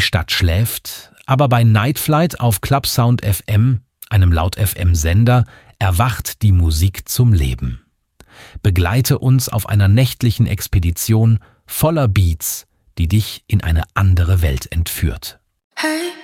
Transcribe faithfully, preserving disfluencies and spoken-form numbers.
Stadt schläft, aber bei Night Flight auf Clubsound F M, einem Laut-F M-Sender, erwacht die Musik zum Leben. Begleite uns auf einer nächtlichen Expedition voller Beats, die dich in eine andere Welt entführt. Hey.